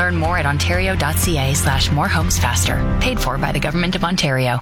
Learn more at ontario.ca/morehomesfaster. Paid for by the Government of Ontario.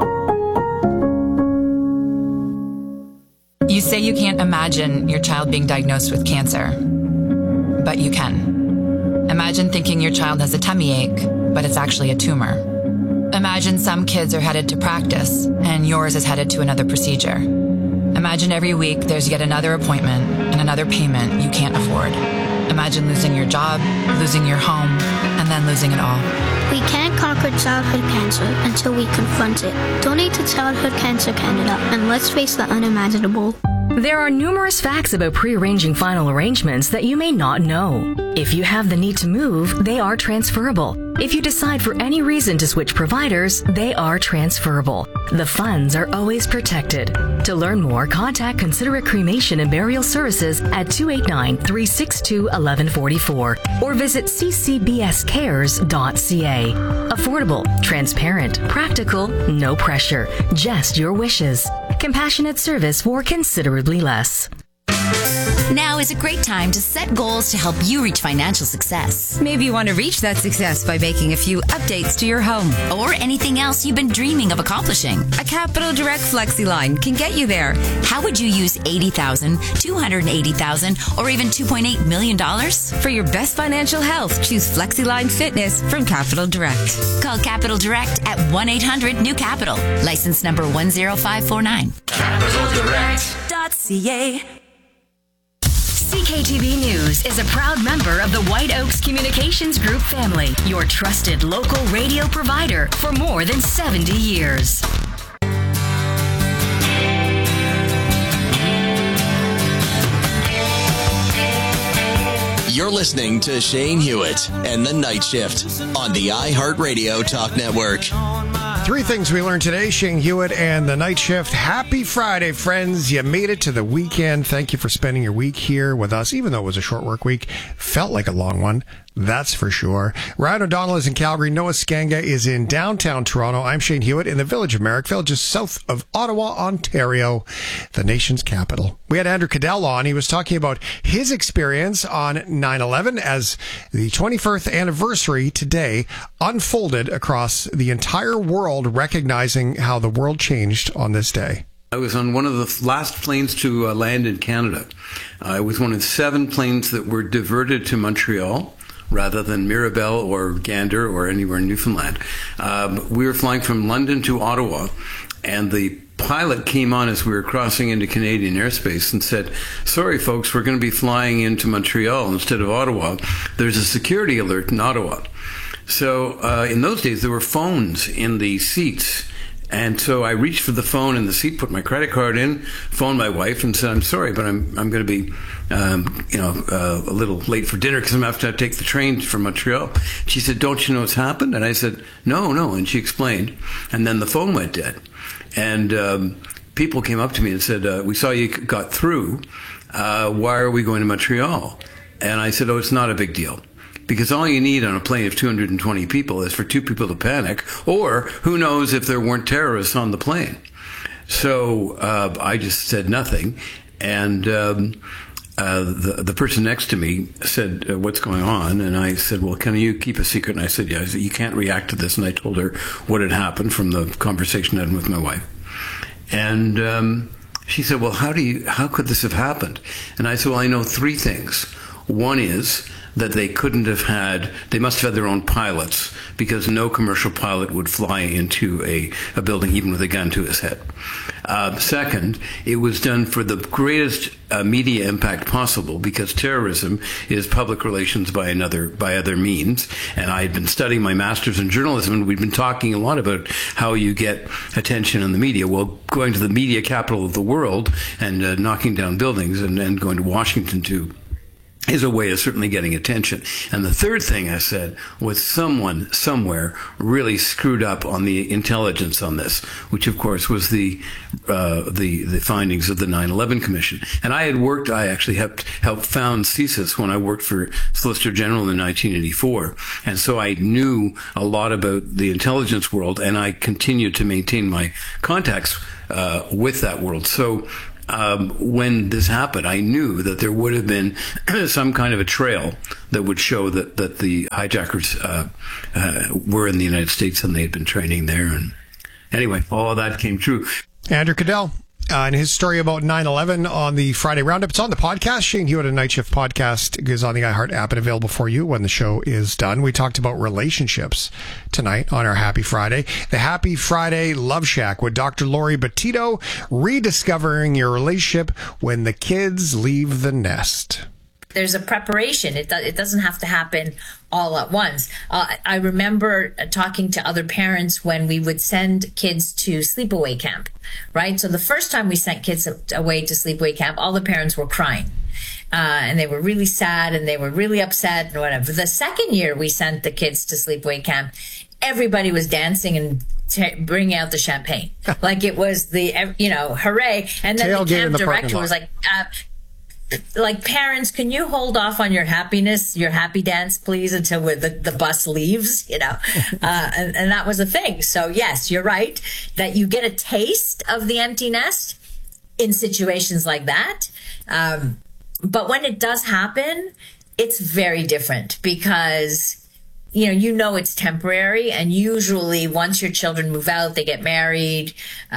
You say you can't imagine your child being diagnosed with cancer, but you can. Imagine thinking your child has a tummy ache, but it's actually a tumor. Imagine some kids are headed to practice, and yours is headed to another procedure. Imagine every week there's yet another appointment and another payment you can't afford. Imagine losing your job, losing your home, and then losing it all. We can't conquer childhood cancer until we confront it. Donate to Childhood Cancer Canada, and let's face the unimaginable. There are numerous facts about pre-arranging final arrangements that you may not know. If you have the need to move, they are transferable. If you decide for any reason to switch providers, they are transferable. The funds are always protected. To learn more, contact Considerate Cremation and Burial Services at 289-362-1144 or visit ccbscares.ca. Affordable, transparent, practical, no pressure, just your wishes. Compassionate service for considerably less. Now is a great time to set goals to help you reach financial success. Maybe you want to reach that success by making a few updates to your home. Or anything else you've been dreaming of accomplishing. A Capital Direct FlexiLine can get you there. How would you use $80,000, $280,000, or even $2.8 million? For your best financial health, choose FlexiLine Fitness from Capital Direct. Call Capital Direct at 1-800-NEW-CAPITAL. License number 10549. CapitalDirect.ca. CKTV News is a proud member of the White Oaks Communications Group family, your trusted local radio provider for more than 70 years. You're listening to Shane Hewitt and The Night Shift on the iHeartRadio Talk Network. Three things we learned today. Shane Hewitt and The Night Shift. Happy Friday, friends. You made it to the weekend. Thank you for spending your week here with us, even though it was a short work week. Felt like a long one. That's for sure. Ryan O'Donnell is in Calgary. Noah Skanga is in downtown Toronto. I'm Shane Hewitt in the village of Merrickville, just south of Ottawa, Ontario, the nation's capital. We had Andrew Cadell on. He was talking about his experience on 9/11 as the 21st anniversary today unfolded across the entire world, recognizing how the world changed on this day. I was on one of the last planes to land in Canada. I was one of 7 planes that were diverted to Montreal rather than Mirabel or Gander or anywhere in Newfoundland. We were flying from London to Ottawa, and the pilot came on as we were crossing into Canadian airspace and said, "Sorry, folks, we're going to be flying into Montreal instead of Ottawa. There's a security alert in Ottawa." So in those days, there were phones in the seats. And so I reached for the phone in the seat, put my credit card in, phoned my wife and said, "I'm sorry, but I'm going to be, a little late for dinner because I'm going to have to take the train from Montreal." She said, "Don't you know what's happened?" And I said, No. And she explained. And then the phone went dead. And people came up to me and said, "We saw you got through. Why are we going to Montreal?" And I said, "Oh, it's not a big deal. Because all you need on a plane of 220 people is for 2 people to panic, or who knows if there weren't terrorists on the plane." So I just said nothing. And the person next to me said, "What's going on?" And I said, "Well, can you keep a secret?" And I said, "Yeah." I said, "You can't react to this." And I told her what had happened from the conversation I had with my wife. And she said, "Well, how could this have happened?" And I said, "Well, I know 3 things. One is that they must have had their own pilots, because no commercial pilot would fly into a building even with a gun to his head. Second, it was done for the greatest media impact possible, because terrorism is public relations by other means. And I had been studying my master's in journalism, and we'd been talking a lot about how you get attention in the media. Well, going to the media capital of the world and knocking down buildings and going to Washington is a way of certainly getting attention. And the third thing I said was someone somewhere really screwed up on the intelligence on this, which of course was the findings of the 9/11 Commission. And I actually helped found CSIS when I worked for Solicitor General in 1984. And so I knew a lot about the intelligence world, and I continued to maintain my contacts with that world. So when this happened, I knew that there would have been some kind of a trail that would show that the hijackers were in the United States and they had been training there. And anyway, all of that came true. Andrew Cadell. And his story about 9/11 on the Friday Roundup. It's on the podcast. Shane Hewitt, a Night Shift podcast, is on the iHeart app and available for you when the show is done. We talked about relationships tonight on our Happy Friday. The Happy Friday Love Shack with Dr. Lori Betito, rediscovering your relationship when the kids leave the nest. There's a preparation. It doesn't have to happen all at once. I remember talking to other parents when we would send kids to sleepaway camp, right? So the first time we sent kids away to sleepaway camp, all the parents were crying. And they were really sad and they were really upset and whatever. The second year we sent the kids to sleepaway camp, everybody was dancing and bringing out the champagne. Like it was the, hooray. And then the camp director was like, parents, can you hold off on your happiness, your happy dance, please, until the bus leaves, and that was a thing. So yes, you're right that you get a taste of the empty nest in situations like that. But when it does happen, it's very different because it's temporary, and usually once your children move out, they get married,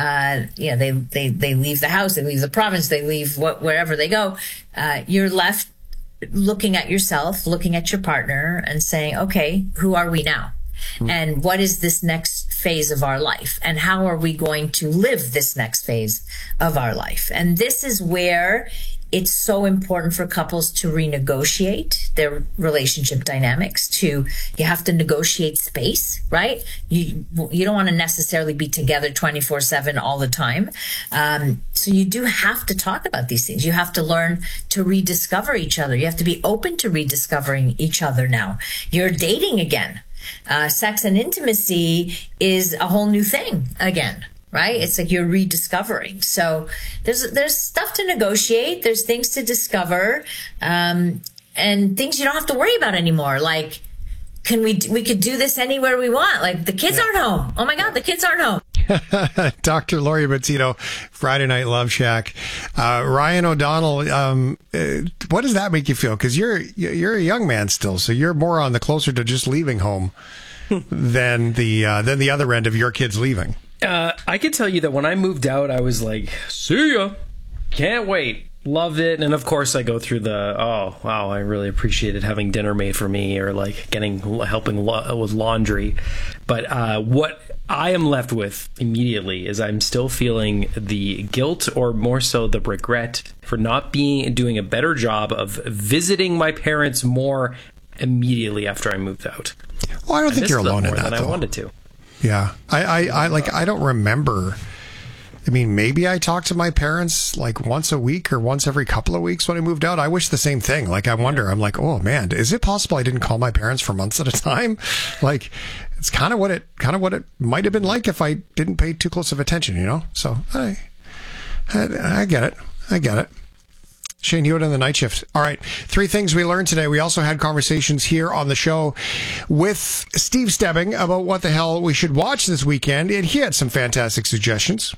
they leave the house, they leave the province, they leave wherever they go. You're left looking at yourself, looking at your partner and saying, okay, who are we now? And what is this next phase of our life? And how are we going to live this next phase of our life? And this is where it's so important for couples to renegotiate their relationship dynamics. You have to negotiate space, right? You don't want to necessarily be together 24/7 all the time. So you do have to talk about these things. You have to learn to rediscover each other. You have to be open to rediscovering each other now. You're dating again. Sex and intimacy is a whole new thing again. Right? It's like you're rediscovering. So there's stuff to negotiate. There's things to discover, and things you don't have to worry about anymore. Like, we could do this anywhere we want. Like the kids aren't home. Oh my God, the kids aren't home. Dr. Lori Betito, Friday Night Love Shack. Ryan O'Donnell, what does that make you feel? Because you're a young man still, so you're more on the closer to just leaving home than the other end of your kids leaving. I can tell you that when I moved out, I was like, see ya. Can't wait. Loved it. And of course, I go through oh, wow, I really appreciated having dinner made for me or like helping with laundry. But what I am left with immediately is I'm still feeling the guilt, or more so the regret, for not doing a better job of visiting my parents more immediately after I moved out. Well, I don't think you're alone in that, though. I wanted to. Yeah. I don't remember. I mean, maybe I talked to my parents like once a week or once every couple of weeks when I moved out. I wish the same thing. Like, I wonder, I'm like, oh man, is it possible I didn't call my parents for months at a time? Like, it's kind of what it might have been like if I didn't pay too close of attention, So I get it. I get it. Shane Hewitt on the Night Shift. All right. 3 things we learned today. We also had conversations here on the show with Steve Stebbing about what the hell we should watch this weekend, and he had some fantastic suggestions.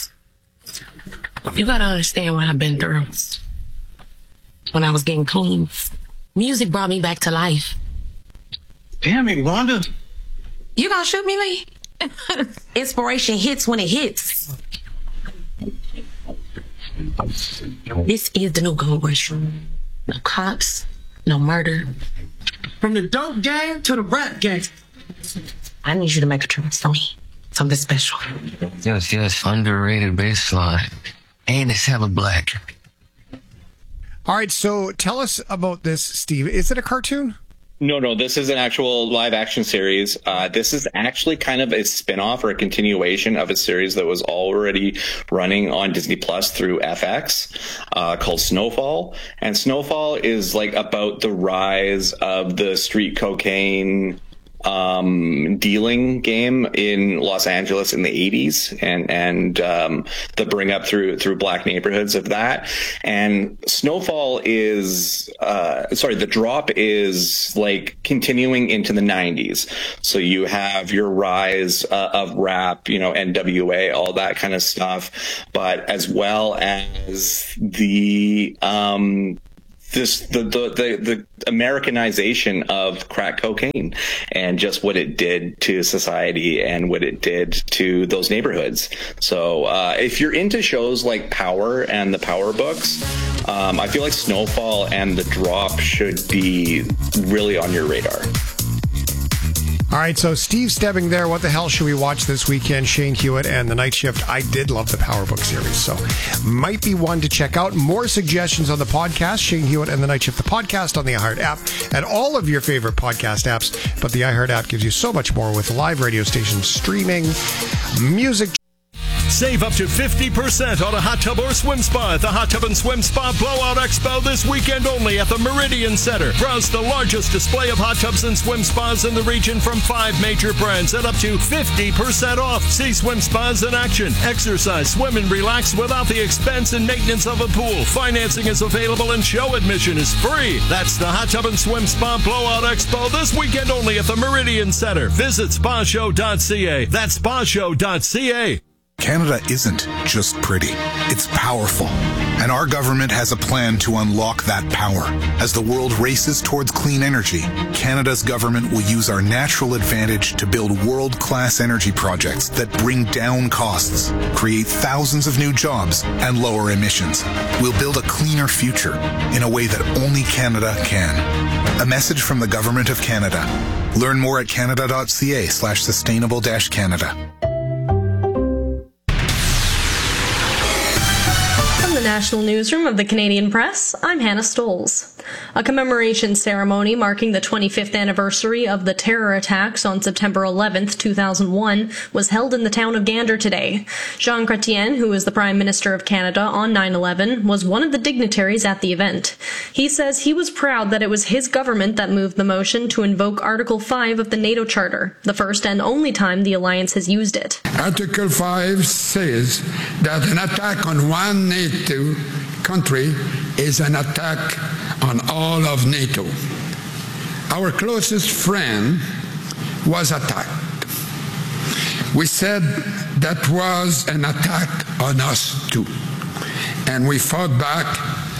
You gotta understand what I've been through. When I was getting clean, music brought me back to life. Damn it, Wanda. You gonna shoot me, Lee? Inspiration hits when it hits. This is the new gold rush. No cops, no murder. From the dope gang to the rap gang. I need you to make a choice for me. Something special. Yes. Underrated baseline. And it's hella black. All right, so tell us about this, Steve. Is it a cartoon? No, this is an actual live action series. This is actually kind of a spin-off or a continuation of a series that was already running on Disney Plus through FX, called Snowfall. And Snowfall is like about the rise of the street cocaine dealing game in Los Angeles in the 80s, and the bring up through black neighborhoods of that. And Snowfall is the drop is like continuing into the 90s. So you have your rise of rap, NWA, all that kind of stuff, but as well as the Americanization of crack cocaine and just what it did to society and what it did to those neighborhoods. So if you're into shows like Power and the Power books, I feel like Snowfall and The Drop should be really on your radar. All right, so Steve Stebbing there. What the hell should we watch this weekend? Shane Hewitt and The Night Shift. I did love the Power Book series, so might be one to check out. More suggestions on the podcast, Shane Hewitt and The Night Shift, the podcast on the iHeart app and all of your favorite podcast apps. But the iHeart app gives you so much more with live radio stations, streaming, music. Save up to 50% on a hot tub or swim spa at the Hot Tub and Swim Spa Blowout Expo this weekend only at the Meridian Center. Browse the largest display of hot tubs and swim spas in the region from 5 major brands at up to 50% off. See swim spas in action. Exercise, swim, and relax without the expense and maintenance of a pool. Financing is available and show admission is free. That's the Hot Tub and Swim Spa Blowout Expo this weekend only at the Meridian Center. Visit spashow.ca. That's spashow.ca. Canada isn't just pretty, it's powerful. And our government has a plan to unlock that power. As the world races towards clean energy, Canada's government will use our natural advantage to build world-class energy projects that bring down costs, create thousands of new jobs, and lower emissions. We'll build a cleaner future in a way that only Canada can. A message from the Government of Canada. Learn more at canada.ca/sustainable-Canada. The National Newsroom of the Canadian Press, I'm Hannah Stoles. A commemoration ceremony marking the 25th anniversary of the terror attacks on September 11th, 2001, was held in the town of Gander today. Jean Chrétien, who was the Prime Minister of Canada on 9/11, was one of the dignitaries at the event. He says he was proud that it was his government that moved the motion to invoke Article 5 of the NATO Charter, the first and only time the alliance has used it. Article 5 says that an attack on one NATO country is an attack on all of NATO. Our closest friend was attacked. We said that was an attack on us too, and we fought back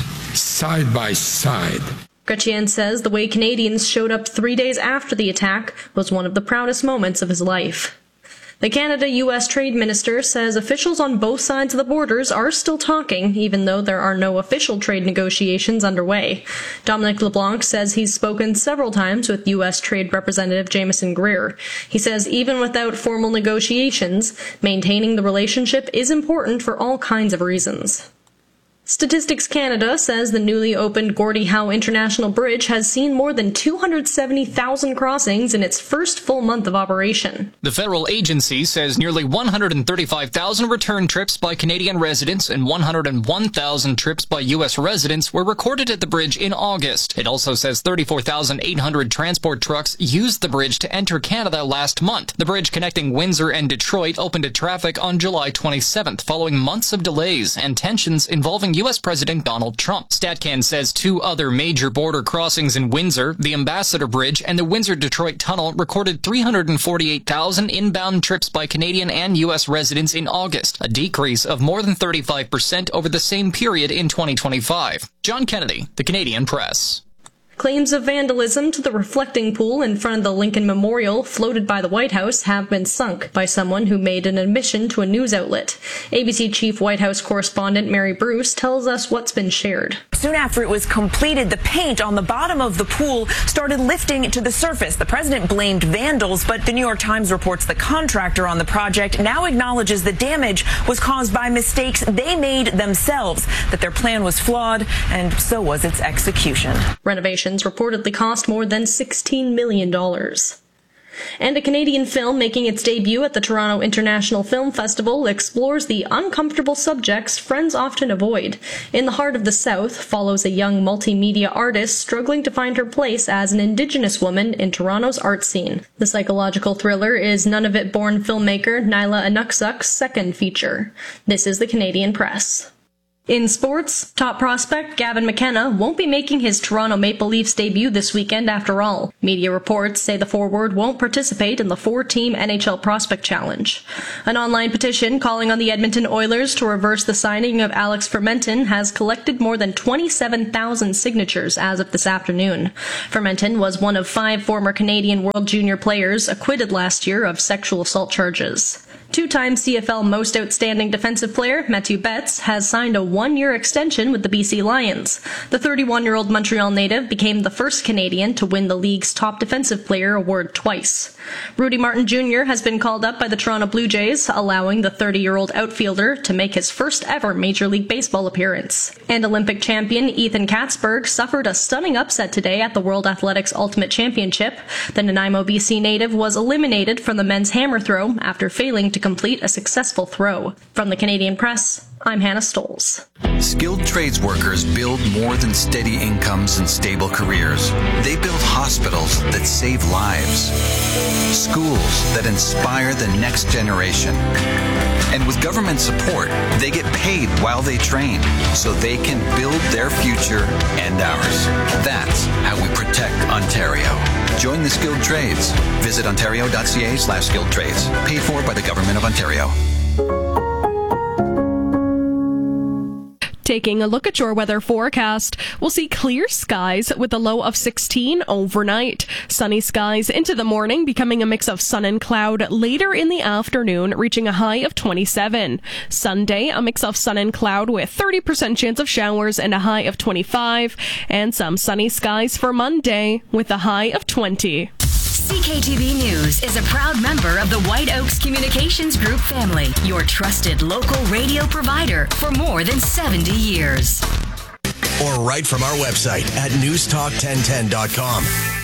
side by side. Chrétien says the way Canadians showed up 3 days after the attack was one of the proudest moments of his life. The Canada-U.S. Trade Minister says officials on both sides of the borders are still talking, even though there are no official trade negotiations underway. Dominic LeBlanc says he's spoken several times with U.S. Trade Representative Jameson Greer. He says even without formal negotiations, maintaining the relationship is important for all kinds of reasons. Statistics Canada says the newly opened Gordie Howe International Bridge has seen more than 270,000 crossings in its first full month of operation. The federal agency says nearly 135,000 return trips by Canadian residents and 101,000 trips by U.S. residents were recorded at the bridge in August. It also says 34,800 transport trucks used the bridge to enter Canada last month. The bridge connecting Windsor and Detroit opened to traffic on July 27th, following months of delays and tensions involving U.S. President Donald Trump. StatCan says 2 other major border crossings in Windsor, the Ambassador Bridge and the Windsor-Detroit Tunnel, recorded 348,000 inbound trips by Canadian and U.S. residents in August, a decrease of more than 35% over the same period in 2025. John Kennedy, The Canadian Press. Claims of vandalism to the reflecting pool in front of the Lincoln Memorial floated by the White House have been sunk by someone who made an admission to a news outlet. ABC Chief White House correspondent Mary Bruce tells us what's been shared. Soon after it was completed, the paint on the bottom of the pool started lifting to the surface. The president blamed vandals, but the New York Times reports the contractor on the project now acknowledges the damage was caused by mistakes they made themselves, that their plan was flawed, and so was its execution. Renovations reportedly cost more than $16 million. And a Canadian film making its debut at the Toronto International Film Festival explores the uncomfortable subjects friends often avoid. In the Heart of the South follows a young multimedia artist struggling to find her place as an Indigenous woman in Toronto's art scene. The psychological thriller is Nunavut-born filmmaker Nyla Anuksuk's second feature. This is the Canadian Press. In sports, top prospect Gavin McKenna won't be making his Toronto Maple Leafs debut this weekend after all. Media reports say the forward won't participate in the 4-team NHL Prospect Challenge. An online petition calling on the Edmonton Oilers to reverse the signing of Alex Fermenton has collected more than 27,000 signatures as of this afternoon. Fermenton was one of 5 former Canadian World Junior players acquitted last year of sexual assault charges. 2-time CFL Most Outstanding Defensive Player Matthew Betts has signed a 1-year extension with the BC Lions. The 31-year-old Montreal native became the first Canadian to win the league's Top Defensive Player award twice. Rudy Martin Jr. has been called up by the Toronto Blue Jays, allowing the 30-year-old outfielder to make his first ever Major League Baseball appearance. And Olympic champion Ethan Katzberg suffered a stunning upset today at the World Athletics Ultimate Championship. The Nanaimo, BC native was eliminated from the men's hammer throw after failing to complete a successful throw. From the Canadian Press, I'm Hannah Stoles. Skilled trades workers build more than steady incomes and stable careers. They build hospitals that save lives, schools that inspire the next generation. And with government support, they get paid while they train so they can build their future and ours. That's how we protect Ontario. Join the skilled trades. Visit ontario.ca/skilled trades. Paid for by the Government of Ontario. Taking a look at your weather forecast, we'll see clear skies with a low of 16 overnight. Sunny skies into the morning, becoming a mix of sun and cloud later in the afternoon, reaching a high of 27. Sunday, a mix of sun and cloud with 30% chance of showers and a high of 25. And some sunny skies for Monday with a high of 20. CKTV News is a proud member of the White Oaks Communications Group family, your trusted local radio provider for more than 70 years. Or right from our website at newstalk1010.com.